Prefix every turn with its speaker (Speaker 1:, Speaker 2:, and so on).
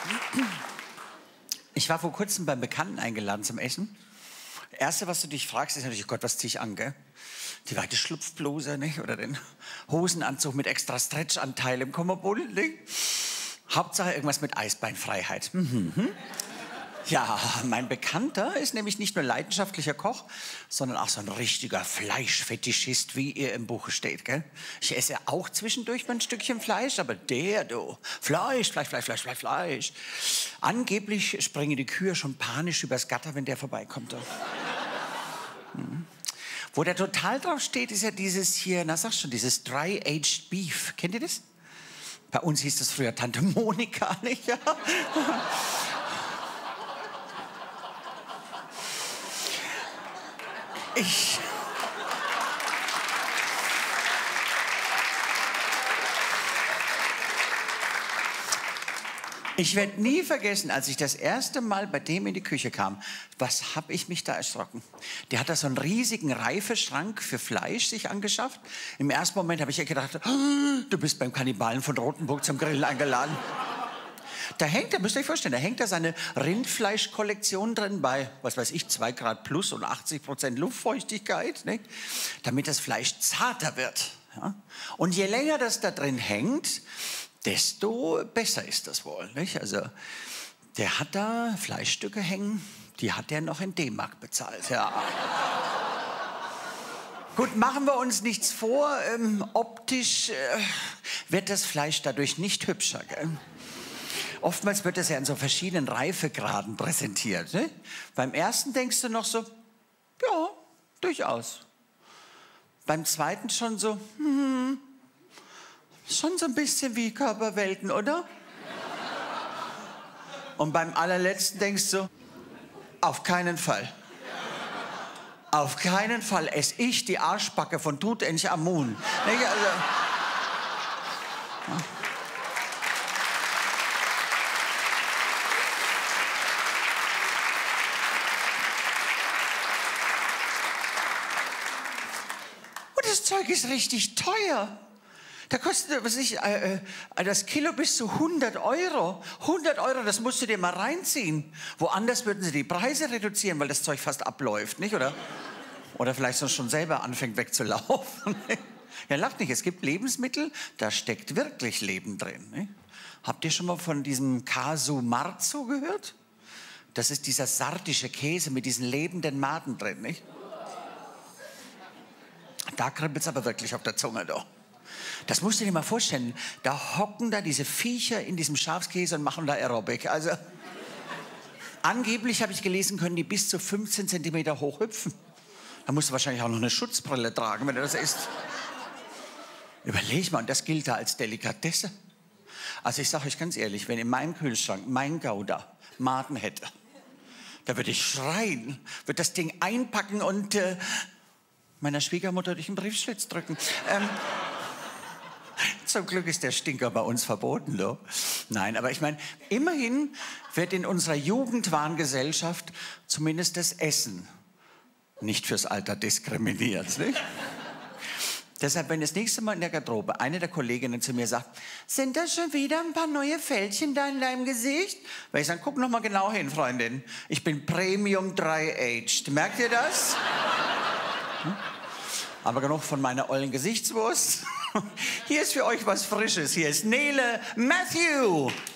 Speaker 1: Ich war vor kurzem beim Bekannten eingeladen zum Essen. Erste, was du dich fragst, ist natürlich, oh Gott, was zieh ich an, gell? Die weite Schlupfbluse, nicht? Oder den Hosenanzug mit extra Stretchanteil im Kommerbund, nicht? Hauptsache irgendwas mit Eisbeinfreiheit. Ja, mein Bekannter ist nämlich nicht nur leidenschaftlicher Koch, sondern auch so ein richtiger Fleischfetischist, wie ihr im Buche steht, gell? Ich esse auch zwischendurch mal ein Stückchen Fleisch, aber du, Fleisch. Angeblich springen die Kühe schon panisch übers Gatter, wenn der vorbeikommt. Wo der total drauf steht, ist ja dieses hier, na sag schon, dieses Dry-Aged Beef. Kennt ihr das? Bei uns hieß das früher Tante Monika, nicht? Ja. Ich werde nie vergessen, als ich das erste Mal bei dem in die Küche kam, was habe ich mich da erschrocken. Der hat da so einen riesigen Reifeschrank für Fleisch sich angeschafft. Im ersten Moment habe ich ja gedacht, oh, du bist beim Kannibalen von Rothenburg zum Grillen eingeladen. Da müsst ihr euch vorstellen, da hängt da seine Rindfleischkollektion drin bei, was weiß ich, 2 Grad plus und 80% Luftfeuchtigkeit, nicht? Damit das Fleisch zarter wird. Ja? Und je länger das da drin hängt, desto besser ist das wohl, nicht? Also der hat da Fleischstücke hängen, die hat er noch in D-Mark bezahlt. Ja. Gut, machen wir uns nichts vor, optisch wird das Fleisch dadurch nicht hübscher, gell? Oftmals wird es ja in so verschiedenen Reifegraden präsentiert. Ne? Beim ersten denkst du noch so, ja, durchaus. Beim zweiten schon so, schon so ein bisschen wie Körperwelten, oder? Und beim allerletzten denkst du, auf keinen Fall. Auf keinen Fall esse ich die Arschbacke von Tutanchamun. Also, das Zeug ist richtig teuer. Da kostet, was ich, das Kilo bis zu 100 Euro. 100 Euro, das musst du dir mal reinziehen. Woanders würden sie die Preise reduzieren, weil das Zeug fast abläuft, nicht? Oder vielleicht schon selber anfängt wegzulaufen. Ja, lacht nicht, es gibt Lebensmittel, da steckt wirklich Leben drin. Nicht? Habt ihr schon mal von diesem Casu Marzo gehört? Das ist dieser sardische Käse mit diesen lebenden Maden drin, nicht? Da kribbelt es aber wirklich auf der Zunge, doch. Das musst du dir mal vorstellen. Da hocken da diese Viecher in diesem Schafskäse und machen da Aerobic. Also, angeblich habe ich gelesen, können die bis zu 15 Zentimeter hoch hüpfen. Da musst du wahrscheinlich auch noch eine Schutzbrille tragen, wenn du das isst. Überleg mal, und das gilt da als Delikatesse. Also ich sage euch ganz ehrlich, wenn in meinem Kühlschrank mein Gouda Maden hätte, da würde ich schreien, würde das Ding einpacken und meiner Schwiegermutter durch den Briefschlitz drücken. Zum Glück ist der Stinker bei uns verboten, doch. Nein, aber ich meine, immerhin wird in unserer Jugendwahngesellschaft zumindest das Essen nicht fürs Alter diskriminiert, nicht? Deshalb, wenn das nächste Mal in der Garderobe eine der Kolleginnen zu mir sagt, sind da schon wieder ein paar neue Fältchen da in deinem Gesicht? Weil ich sage, guck noch mal genau hin, Freundin. Ich bin Premium Dry-Aged. Merkt ihr das? Aber genug von meiner ollen Gesichtswurst. Hier ist für euch was Frisches. Hier ist Nele Matthew.